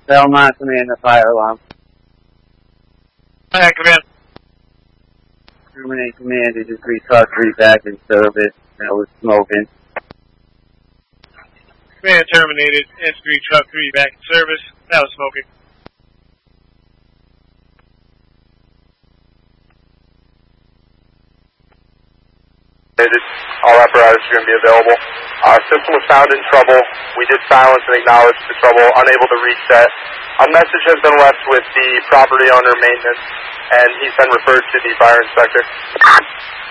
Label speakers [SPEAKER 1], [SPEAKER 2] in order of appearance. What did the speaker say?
[SPEAKER 1] Belmont, command the fire alarm.
[SPEAKER 2] Hi, command.
[SPEAKER 1] Terminate command, it is 3 truck 3 back in service. That was smoking.
[SPEAKER 2] Command terminated. S3 truck 3 back in service. That was smoking.
[SPEAKER 3] All apparatus are going to be available. Our system was found in trouble. We did silence and acknowledge the trouble, unable to reset. A message has been left with the property owner maintenance, and he's been referred to the fire inspector.